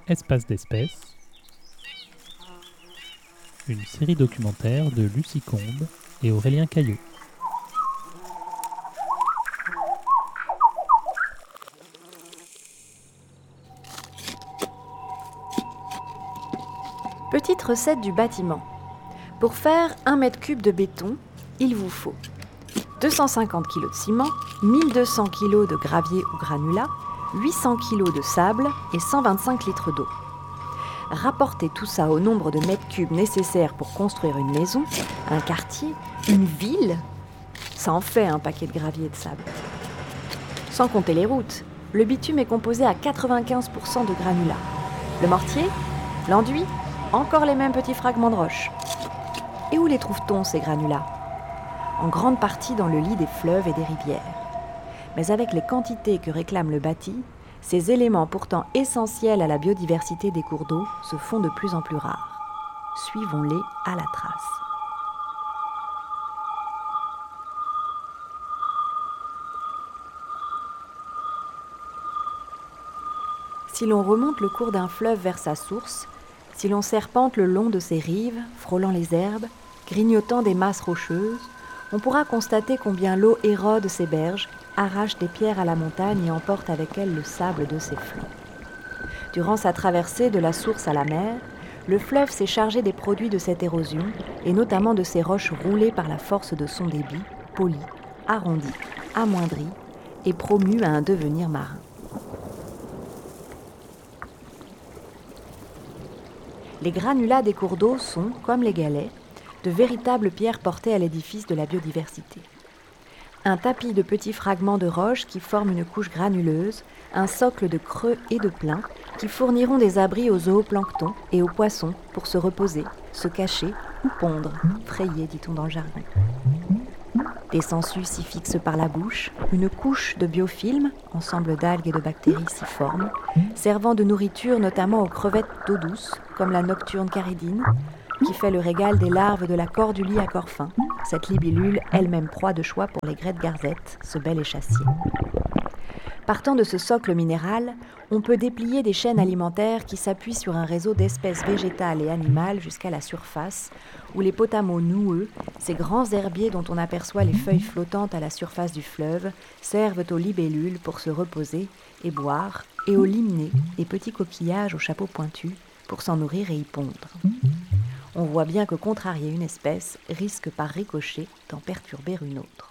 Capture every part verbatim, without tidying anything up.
Espace d'espèces, une série documentaire de Lucie Combe et Aurélien Caillot. Petite recette du bâtiment. Pour faire un mètre cube de béton, il vous faut deux cent cinquante kilos de ciment, mille deux cents kilos de gravier ou granulat, huit cents kilos de sable et cent vingt-cinq litres d'eau. Rapportez tout ça au nombre de mètres cubes nécessaires pour construire une maison, un quartier, une ville. Ça en fait un paquet de gravier et de sable. Sans compter les routes, le bitume est composé à quatre-vingt-quinze pour cent de granulat. Le mortier, l'enduit, encore les mêmes petits fragments de roche. Et où les trouve-t-on, ces granulats ? En grande partie dans le lit des fleuves et des rivières. Mais avec les quantités que réclame le bâti, ces éléments pourtant essentiels à la biodiversité des cours d'eau se font de plus en plus rares. Suivons-les à la trace. Si l'on remonte le cours d'un fleuve vers sa source, si l'on serpente le long de ses rives, frôlant les herbes, grignotant des masses rocheuses, on pourra constater combien l'eau érode ses berges, arrache des pierres à la montagne et emporte avec elle le sable de ses flancs. Durant sa traversée de la source à la mer, le fleuve s'est chargé des produits de cette érosion, et notamment de ces roches roulées par la force de son débit, polies, arrondies, amoindries et promues à un devenir marin. Les granulats des cours d'eau sont, comme les galets, de véritables pierres portées à l'édifice de la biodiversité. Un tapis de petits fragments de roche qui forment une couche granuleuse, un socle de creux et de pleins qui fourniront des abris aux zooplanctons et aux poissons pour se reposer, se cacher ou pondre, frayer, dit-on dans le jargon. Des sangsues s'y fixent par la bouche, une couche de biofilm, ensemble d'algues et de bactéries s'y forme, servant de nourriture notamment aux crevettes d'eau douce, comme la nocturne caridine, qui fait le régal des larves de la cordulie à corps fin, cette libellule elle-même proie de choix pour les grètes garzettes, ce bel échassier. Partant de ce socle minéral, on peut déplier des chaînes alimentaires qui s'appuient sur un réseau d'espèces végétales et animales jusqu'à la surface, où les potamos noueux, ces grands herbiers dont on aperçoit les feuilles flottantes à la surface du fleuve, servent aux libellules pour se reposer et boire, et aux limnés, les petits coquillages aux chapeaux pointus, pour s'en nourrir et y pondre. On voit bien que contrarier une espèce risque par ricochet d'en perturber une autre.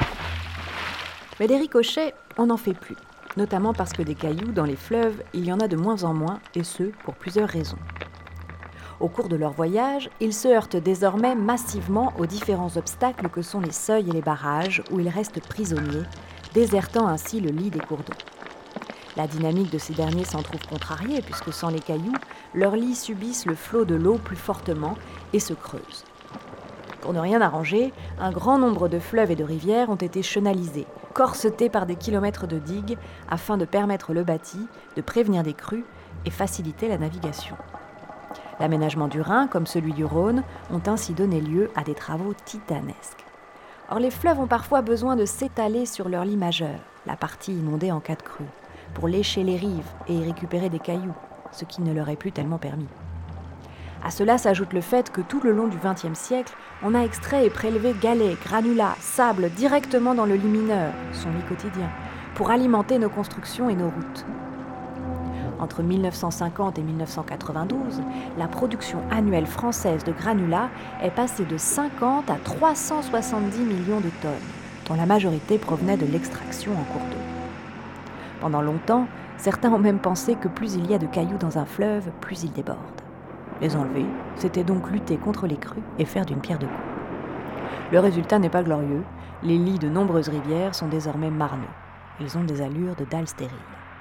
Mais des ricochets, on n'en fait plus, notamment parce que des cailloux dans les fleuves, il y en a de moins en moins, et ce, pour plusieurs raisons. Au cours de leur voyage, ils se heurtent désormais massivement aux différents obstacles que sont les seuils et les barrages, où ils restent prisonniers, désertant ainsi le lit des cours d'eau. La dynamique de ces derniers s'en trouve contrariée, puisque sans les cailloux, leurs lits subissent le flot de l'eau plus fortement et se creusent. Pour ne rien arranger, un grand nombre de fleuves et de rivières ont été chenalisés, corsetés par des kilomètres de digues, afin de permettre le bâti, de prévenir des crues et faciliter la navigation. L'aménagement du Rhin, comme celui du Rhône, ont ainsi donné lieu à des travaux titanesques. Or, les fleuves ont parfois besoin de s'étaler sur leur lit majeur, la partie inondée en cas de crue, pour lécher les rives et y récupérer des cailloux, ce qui ne leur est plus tellement permis. À cela s'ajoute le fait que tout le long du vingtième siècle, on a extrait et prélevé galets, granulats, sable directement dans le lit mineur, son lit quotidien, pour alimenter nos constructions et nos routes. Entre mille neuf cent cinquante et mille neuf cent quatre-vingt-douze, la production annuelle française de granulats est passée de cinquante à trois cent soixante-dix millions de tonnes, dont la majorité provenait de l'extraction en cours d'eau. Pendant longtemps, certains ont même pensé que plus il y a de cailloux dans un fleuve, plus il déborde. Les enlever, c'était donc lutter contre les crues et faire d'une pierre deux coups. Le résultat n'est pas glorieux, les lits de nombreuses rivières sont désormais marneux. Ils ont des allures de dalles stériles.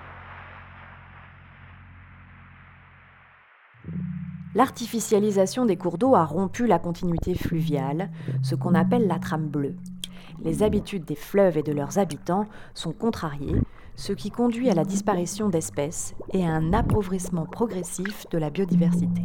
L'artificialisation des cours d'eau a rompu la continuité fluviale, ce qu'on appelle la trame bleue. Les habitudes des fleuves et de leurs habitants sont contrariées, ce qui conduit à la disparition d'espèces et à un appauvrissement progressif de la biodiversité.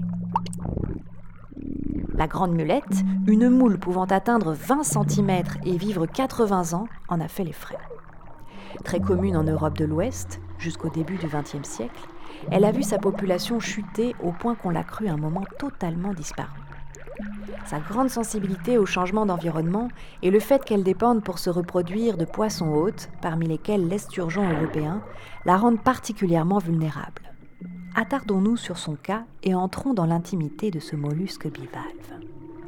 La grande mulette, une moule pouvant atteindre vingt centimètres et vivre quatre-vingts ans, en a fait les frais. Très commune en Europe de l'Ouest, jusqu'au début du vingtième siècle, elle a vu sa population chuter au point qu'on l'a cru un moment totalement disparu. Sa grande sensibilité au changement d'environnement et le fait qu'elle dépende pour se reproduire de poissons hôtes, parmi lesquels l'esturgeon européen, la rendent particulièrement vulnérable. Attardons-nous sur son cas et entrons dans l'intimité de ce mollusque bivalve.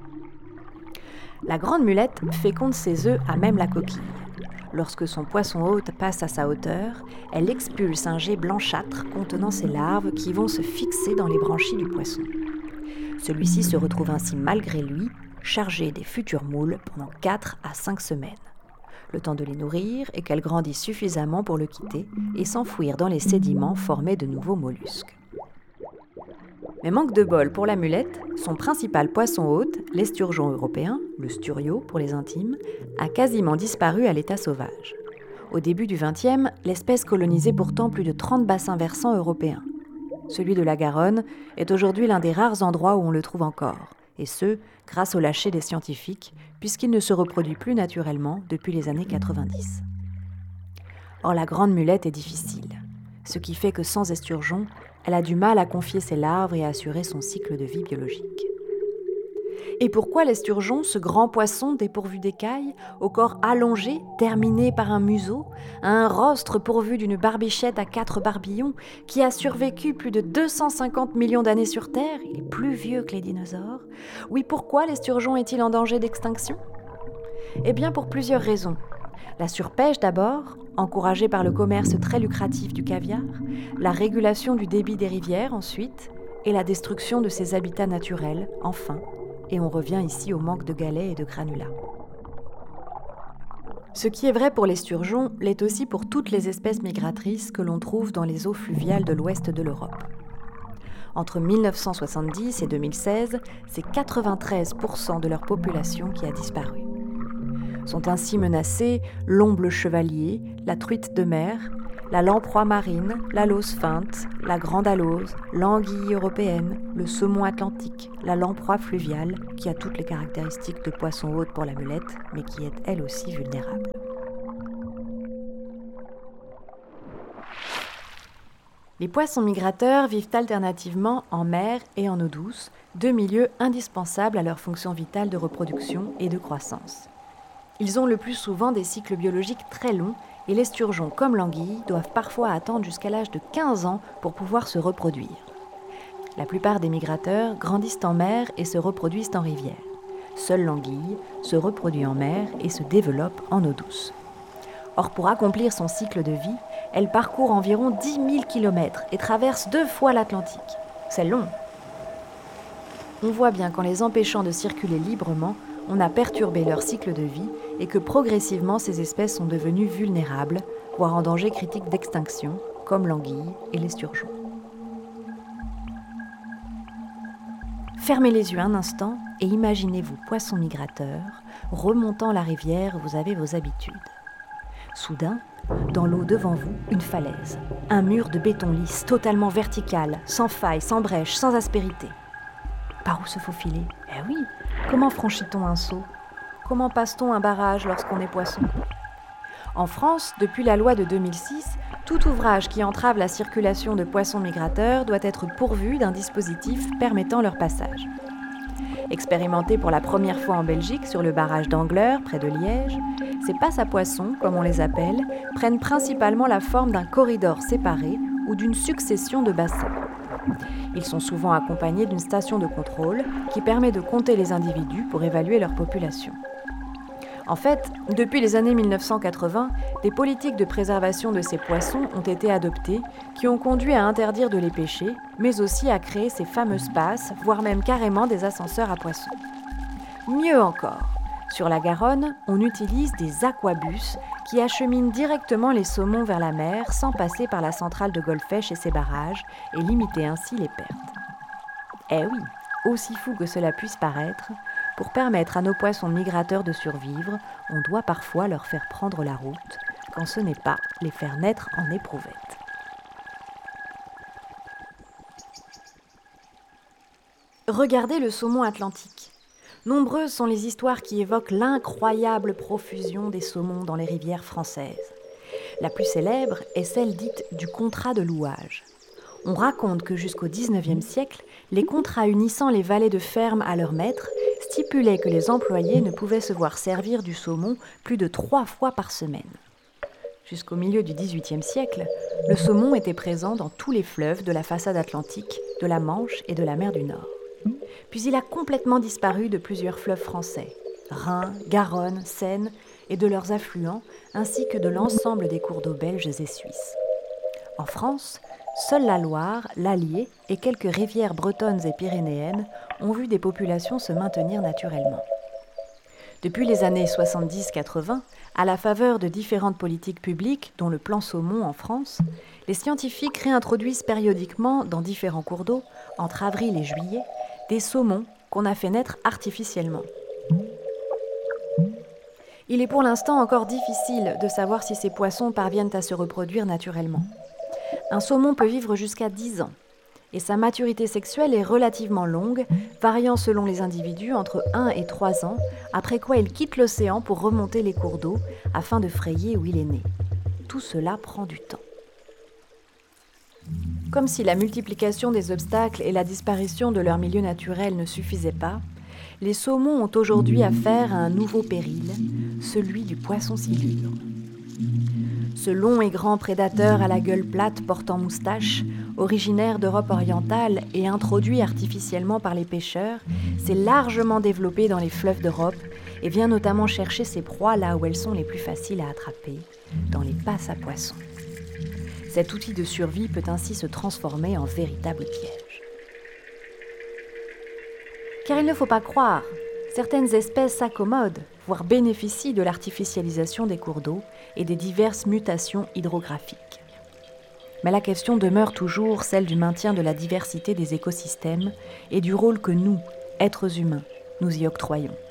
La grande mulette féconde ses œufs à même la coquille. Lorsque son poisson hôte passe à sa hauteur, elle expulse un jet blanchâtre contenant ses larves qui vont se fixer dans les branchies du poisson. Celui-ci se retrouve ainsi malgré lui, chargé des futurs moules pendant quatre à cinq semaines. Le temps de les nourrir et qu'elles grandissent suffisamment pour le quitter et s'enfouir dans les sédiments formés de nouveaux mollusques. Mais manque de bol pour la mulette, son principal poisson hôte, l'esturgeon européen, le sturio pour les intimes, a quasiment disparu à l'état sauvage. Au début du vingtième, l'espèce colonisait pourtant plus de trente bassins versants européens. Celui de la Garonne est aujourd'hui l'un des rares endroits où on le trouve encore, et ce, grâce au lâcher des scientifiques, puisqu'il ne se reproduit plus naturellement depuis les années quatre-vingt-dix. Or, la grande mulette est difficile, ce qui fait que sans esturgeon, elle a du mal à confier ses larves et à assurer son cycle de vie biologique. Et pourquoi l'esturgeon, ce grand poisson dépourvu d'écailles, au corps allongé, terminé par un museau, a un rostre pourvu d'une barbichette à quatre barbillons, qui a survécu plus de deux cent cinquante millions d'années sur Terre, il est plus vieux que les dinosaures. Oui, pourquoi l'esturgeon est-il en danger d'extinction ? Eh bien, pour plusieurs raisons. La surpêche d'abord, encouragée par le commerce très lucratif du caviar, la régulation du débit des rivières ensuite, et la destruction de ses habitats naturels, enfin. Et on revient ici au manque de galets et de granulats. Ce qui est vrai pour l'esturgeon l'est aussi pour toutes les espèces migratrices que l'on trouve dans les eaux fluviales de l'ouest de l'Europe. Entre mille neuf cent soixante-dix et deux mille seize, c'est quatre-vingt-treize pour cent de leur population qui a disparu. Sont ainsi menacés l'omble chevalier, la truite de mer, la lamproie marine, la lauce feinte, la grande alose, l'anguille européenne, le saumon atlantique, la lamproie fluviale, qui a toutes les caractéristiques de poisson hôte pour la mulette, mais qui est elle aussi vulnérable. Les poissons migrateurs vivent alternativement en mer et en eau douce, deux milieux indispensables à leur fonction vitale de reproduction et de croissance. Ils ont le plus souvent des cycles biologiques très longs et l'esturgeon comme l'anguille doivent parfois attendre jusqu'à l'âge de quinze ans pour pouvoir se reproduire. La plupart des migrateurs grandissent en mer et se reproduisent en rivière. Seule l'anguille se reproduit en mer et se développe en eau douce. Or, pour accomplir son cycle de vie, elle parcourt environ dix mille kilomètres et traverse deux fois l'Atlantique. C'est long. On voit bien qu'en les empêchant de circuler librement, on a perturbé leur cycle de vie et que progressivement ces espèces sont devenues vulnérables, voire en danger critique d'extinction, comme l'anguille et l'esturgeon. Fermez les yeux un instant et imaginez-vous poisson migrateur, remontant la rivière où vous avez vos habitudes. Soudain, dans l'eau devant vous, une falaise, un mur de béton lisse, totalement vertical, sans faille, sans brèche, sans aspérité. Par où se faufiler ? Eh oui, comment franchit-on un seau ? Comment passe-t-on un barrage lorsqu'on est poisson ? En France, depuis la loi de deux mille six, tout ouvrage qui entrave la circulation de poissons migrateurs doit être pourvu d'un dispositif permettant leur passage. Expérimenté pour la première fois en Belgique sur le barrage d'Angleur, près de Liège, ces passes à poissons, comme on les appelle, prennent principalement la forme d'un corridor séparé ou d'une succession de bassins. Ils sont souvent accompagnés d'une station de contrôle qui permet de compter les individus pour évaluer leur population. En fait, depuis les années mille neuf cent quatre-vingts, des politiques de préservation de ces poissons ont été adoptées qui ont conduit à interdire de les pêcher, mais aussi à créer ces fameuses passes, voire même carrément des ascenseurs à poissons. Mieux encore, sur la Garonne, on utilise des aquabus qui acheminent directement les saumons vers la mer sans passer par la centrale de Golfech et ses barrages et limiter ainsi les pertes. Eh oui, aussi fou que cela puisse paraître, pour permettre à nos poissons migrateurs de survivre, on doit parfois leur faire prendre la route, quand ce n'est pas les faire naître en éprouvette. Regardez le saumon atlantique. Nombreuses sont les histoires qui évoquent l'incroyable profusion des saumons dans les rivières françaises. La plus célèbre est celle dite du contrat de louage. On raconte que jusqu'au dix-neuvième siècle, les contrats unissant les valets de ferme à leurs maîtres stipulaient que les employés ne pouvaient se voir servir du saumon plus de trois fois par semaine. Jusqu'au milieu du dix-huitième siècle, le saumon était présent dans tous les fleuves de la façade atlantique, de la Manche et de la mer du Nord. Puis il a complètement disparu de plusieurs fleuves français, Rhin, Garonne, Seine et de leurs affluents, ainsi que de l'ensemble des cours d'eau belges et suisses. En France, seule la Loire, l'Allier et quelques rivières bretonnes et pyrénéennes ont vu des populations se maintenir naturellement. Depuis les années soixante-dix quatre-vingts, à la faveur de différentes politiques publiques, dont le plan saumon en France, les scientifiques réintroduisent périodiquement dans différents cours d'eau, entre avril et juillet, des saumons qu'on a fait naître artificiellement. Il est pour l'instant encore difficile de savoir si ces poissons parviennent à se reproduire naturellement. Un saumon peut vivre jusqu'à dix ans, et sa maturité sexuelle est relativement longue, variant selon les individus entre un et trois ans, après quoi il quitte l'océan pour remonter les cours d'eau afin de frayer où il est né. Tout cela prend du temps. Comme si la multiplication des obstacles et la disparition de leur milieu naturel ne suffisaient pas, les saumons ont aujourd'hui affaire à un nouveau péril, celui du poisson silure. Ce long et grand prédateur à la gueule plate portant moustache, originaire d'Europe orientale et introduit artificiellement par les pêcheurs, s'est largement développé dans les fleuves d'Europe et vient notamment chercher ses proies là où elles sont les plus faciles à attraper, dans les passes à poissons. Cet outil de survie peut ainsi se transformer en véritable piège. Car il ne faut pas croire, certaines espèces s'accommodent, voire bénéficient de l'artificialisation des cours d'eau et des diverses mutations hydrographiques. Mais la question demeure toujours celle du maintien de la diversité des écosystèmes et du rôle que nous, êtres humains, nous y octroyons.